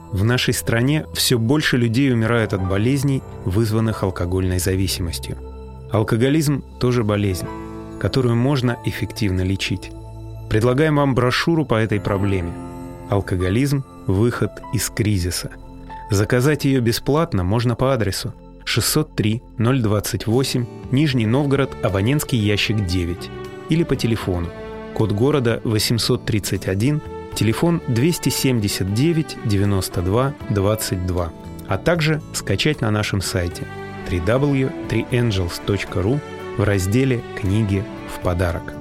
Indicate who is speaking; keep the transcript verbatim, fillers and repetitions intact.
Speaker 1: В нашей стране все больше людей умирают от болезней, вызванных алкогольной зависимостью. Алкоголизм тоже болезнь, которую можно эффективно лечить. Предлагаем вам брошюру по этой проблеме «Алкоголизм. Выход из кризиса». Заказать ее бесплатно можно по адресу шестьсот три ноль двадцать восемь, Нижний Новгород, абонентский ящик девять, или по телефону, код города восемьсот тридцать один, телефон двести семьдесят девять девяносто два двадцать два, а также скачать на нашем сайте дабл ю дабл ю дабл ю точка три энджелс точка ру в разделе «Книги в подарок».